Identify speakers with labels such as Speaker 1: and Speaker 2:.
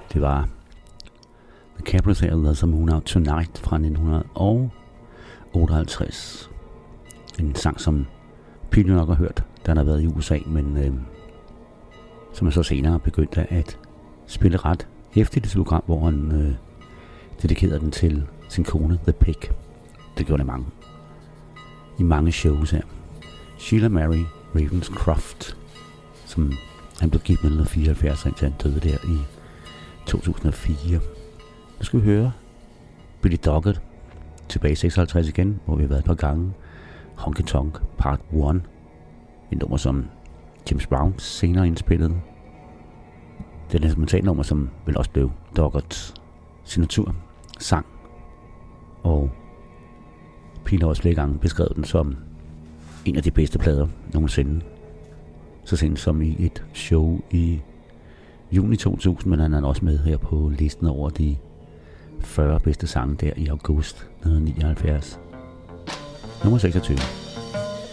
Speaker 1: Det var The Caprice of the Moon Out Tonight fra 1958. En sang, som Pille nok har hørt, da han har været i USA, men som er så senere begyndte at spille ret hæftigt i sit program, hvor han dedikerede den til sin kone, The Pig. Det gjorde det i mange shows her. Sheila Mary Ravenscroft, som han blev gift med 1974, indtil han døde der i 2004. Nu skal vi høre Billy Doggett tilbage i 56 igen, hvor vi har været et par gange. Honky Tonk Part 1. Et nummer, som James Brown senere indspillede. Det er et instrumentalnummer, som vel også blev Doggetts signatur sang. Og Pile har også flere gange beskrevet den som en af de bedste plader nogensinde. Så sent som i et show i juni 2000, men han er også med her på listen over de 40 bedste sange der i august 1979. Nummer 26.